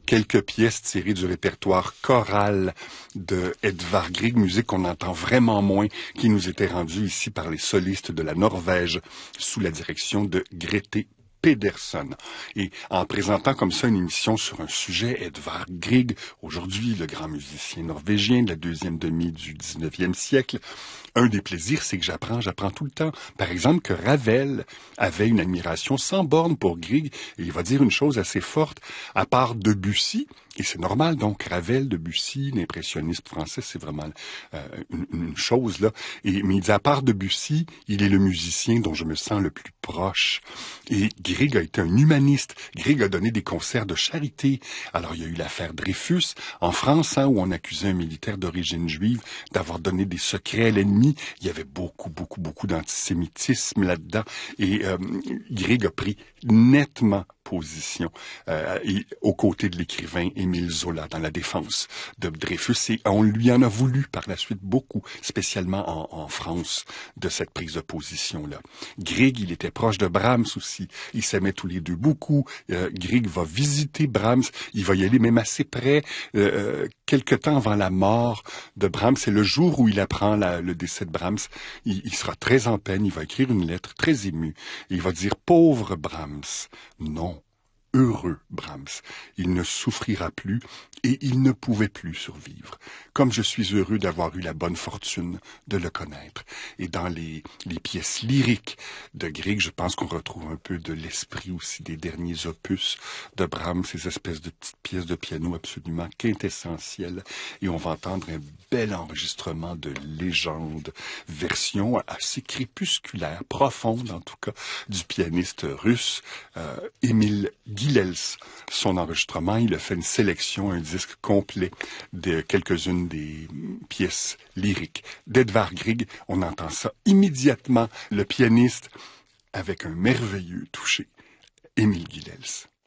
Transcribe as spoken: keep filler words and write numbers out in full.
quelques pièces tirées du répertoire choral de Edvard Grieg, musique qu'on entend vraiment moins, qui nous était rendue ici par les solistes de la Norvège, sous la direction de Grete Pedersen. Et en présentant comme ça une émission sur un sujet, Edvard Grieg, aujourd'hui le grand musicien norvégien de la deuxième demi du dix-neuvième siècle, un des plaisirs, c'est que j'apprends, j'apprends tout le temps. Par exemple, que Ravel avait une admiration sans borne pour Grieg, et il va dire une chose assez forte, à part Debussy, et c'est normal, donc Ravel, Debussy, l'impressionniste français, c'est vraiment euh, une, une chose, là. Et, mais il dit, à part Debussy, il est le musicien dont je me sens le plus proche. Et Grieg a été un humaniste. Grieg a donné des concerts de charité. Alors, il y a eu l'affaire Dreyfus, en France, hein, où on accusait un militaire d'origine juive d'avoir donné des secrets à l'ennemi. Il y avait beaucoup, beaucoup, beaucoup d'antisémitisme là-dedans. Et euh, Grieg a pris nettement position euh, et, aux côtés de l'écrivain Émile Zola dans la défense de Dreyfus. Et on lui en a voulu par la suite beaucoup, spécialement en, en France, de cette prise de position-là. Grieg, il était proche de Brahms aussi. Ils s'aimaient tous les deux beaucoup. Euh, Grieg va visiter Brahms. Il va y aller même assez près, euh, quelque temps avant la mort de Brahms. C'est le jour où il apprend la, le décès de Brahms. Il, il sera très en peine. Il va écrire une lettre très émue. Et il va dire « Pauvre Brahms, non. » Heureux Brahms, il ne souffrira plus et il ne pouvait plus survivre. Comme je suis heureux d'avoir eu la bonne fortune de le connaître. Et dans les, les pièces lyriques de Grieg, je pense qu'on retrouve un peu de l'esprit aussi des derniers opus de Brahms, ces espèces de petites pièces de piano absolument quintessentielles. Et on va entendre un bel enregistrement de légende, version assez crépusculaire, profonde en tout cas, du pianiste russe euh, Émile Gilels. Son enregistrement, il a fait une sélection, un disque complet de quelques-unes des pièces lyriques d'Edvard Grieg. On entend ça immédiatement, le pianiste avec un merveilleux toucher, Émile Gilels.